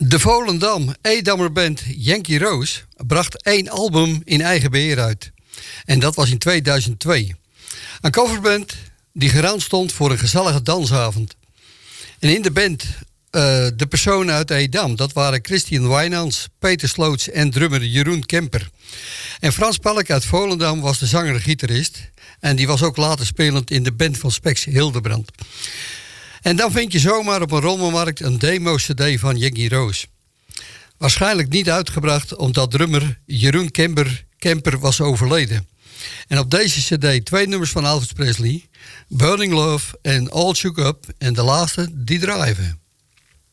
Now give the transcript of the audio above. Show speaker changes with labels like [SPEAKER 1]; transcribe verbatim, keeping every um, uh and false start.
[SPEAKER 1] De Volendam Edammer band Yankee Rose bracht één album in eigen beheer uit. En dat was in tweeduizend twee. Een coverband die geraamd stond voor een gezellige dansavond. En in de band uh, de personen uit Edam, dat waren Christian Wijnands, Peter Sloots en drummer Jeroen Kemper. En Frans Pelk uit Volendam was de zanger-gitarist. En die was ook later spelend in de band van Spex Hildebrand. En dan vind je zomaar op een rommelmarkt een demo-cd van Yankee Rose. Waarschijnlijk niet uitgebracht omdat drummer Jeroen Kemper, Kemper was overleden. En op deze cd twee nummers van Elvis Presley, Burning Love en All Shook Up. En de laatste, die drijven.